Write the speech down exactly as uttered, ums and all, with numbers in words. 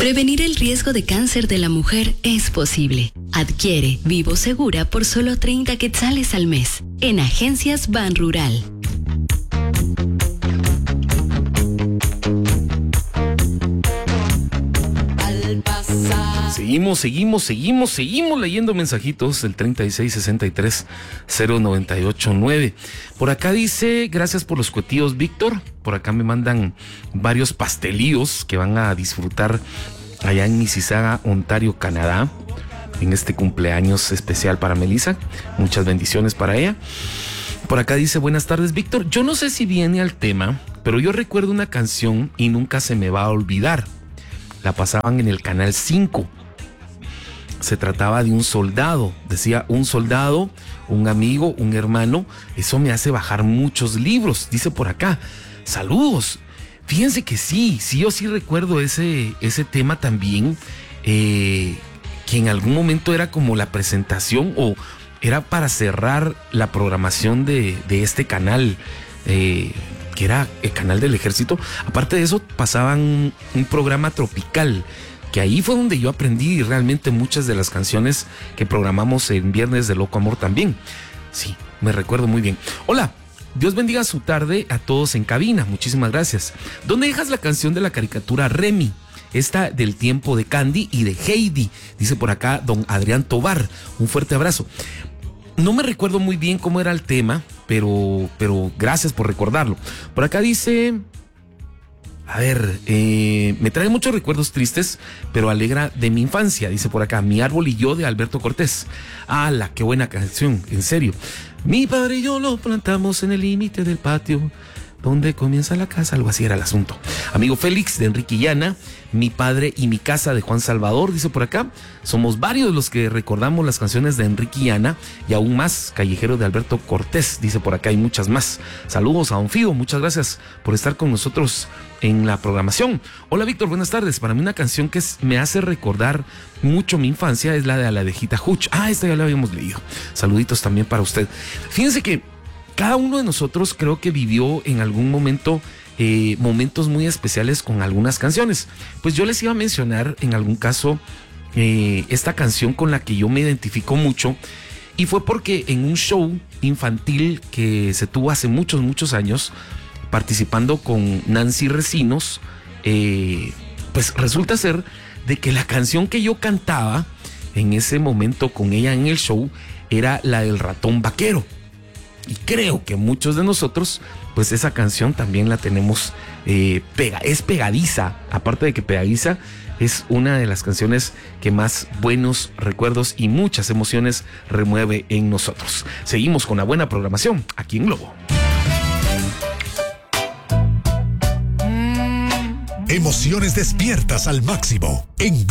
Prevenir el riesgo de cáncer de la mujer es posible. Adquiere Vivo Segura por solo treinta quetzales al mes en Agencias Ban Rural. Seguimos, seguimos, seguimos, seguimos leyendo mensajitos del treinta y seis sesenta y tres cero noventa y ocho nueve. Por acá dice, gracias por los cuetillos, Víctor. Por acá me mandan varios pastelillos que van a disfrutar allá en Mississauga, Ontario, Canadá, en este cumpleaños especial para Melissa. Muchas bendiciones para ella. Por acá dice, buenas tardes, Víctor. Yo no sé si viene al tema, pero yo recuerdo una canción y nunca se me va a olvidar. La pasaban en el Canal cinco. Se trataba de un soldado. Decía, un soldado, un amigo, un hermano. Eso me hace bajar muchos libros. Dice por acá, saludos. Fíjense que sí, sí, yo sí recuerdo ese, ese tema también, eh, que en algún momento era como la presentación o era para cerrar la programación de, de este canal, eh, que era el canal del ejército. Aparte de eso, pasaban un programa tropical, que ahí fue donde yo aprendí realmente muchas de las canciones que programamos en Viernes de Loco Amor también. Sí, me recuerdo muy bien. Hola, Dios bendiga su tarde a todos en cabina, muchísimas gracias. ¿Dónde dejas la canción de la caricatura Remy? Esta del tiempo de Candy y de Heidi, dice por acá don Adrián Tobar. Un fuerte abrazo. No me recuerdo muy bien cómo era el tema, pero, pero gracias por recordarlo. Por acá dice... A ver, eh, me trae muchos recuerdos tristes, pero alegra de mi infancia, dice por acá, Mi árbol y yo, de Alberto Cortés. ¡Hala, qué buena canción! En serio. Mi padre y yo lo plantamos en el límite del patio, donde comienza la casa, algo así era el asunto. Amigo Félix, de Enrique Llana, Mi padre y mi casa, de Juan Salvador, dice por acá. Somos varios los que recordamos las canciones de Enrique Llana y aún más, Callejero, de Alberto Cortés, dice por acá, y muchas más. Saludos a Don Fido, muchas gracias por estar con nosotros en la programación. Hola Víctor, buenas tardes. Para mí una canción que es, me hace recordar mucho mi infancia es la de La Abejita Huch. Ah, esta ya la habíamos leído. Saluditos también para usted. Fíjense que cada uno de nosotros creo que vivió en algún momento eh, momentos muy especiales con algunas canciones. Pues yo les iba a mencionar en algún caso eh, esta canción con la que yo me identifico mucho, y fue porque en un show infantil que se tuvo hace muchos, muchos años, participando con Nancy Recinos, eh, pues resulta ser de que la canción que yo cantaba en ese momento con ella en el show era la del ratón vaquero. Y creo que muchos de nosotros, pues esa canción también la tenemos, eh, pega, es pegadiza. Aparte de que pegadiza, es una de las canciones que más buenos recuerdos y muchas emociones remueve en nosotros. Seguimos con la buena programación aquí en Globo. Emociones despiertas al máximo en